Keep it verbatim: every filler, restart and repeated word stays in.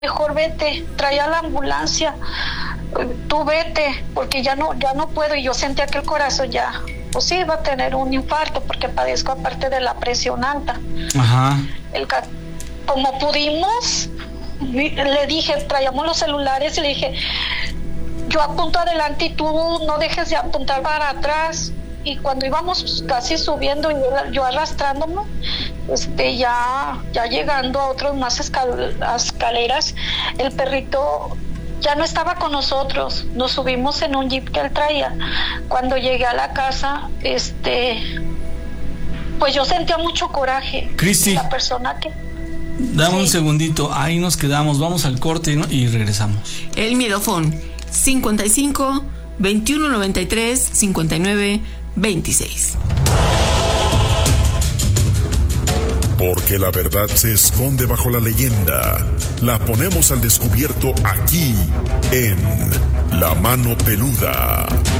mejor vete, trae a la ambulancia, tú vete, porque ya no, ya no puedo. Y yo sentía que el corazón ya, pues sí, iba a tener un infarto, porque padezco aparte de la presión alta. Ajá. El, como pudimos, le dije, traíamos los celulares y le dije, yo apunto adelante y tú no dejes de apuntar para atrás. Y cuando íbamos casi subiendo, yo, yo arrastrándome, este, ya, ya llegando a otras más escal, escaleras, el perrito ya no estaba con nosotros. Nos subimos en un jeep que él traía. Cuando llegué a la casa, este, pues yo sentía mucho coraje. Cristi, la persona que... dame sí. un segundito, ahí nos quedamos, vamos al corte, ¿no? Y regresamos. El Miedofón, cincuenta y cinco, veintiuno noventa y tres, cincuenta y nueve, veintiséis. Porque la verdad se esconde bajo la leyenda. La ponemos al descubierto aquí, en La Mano Peluda.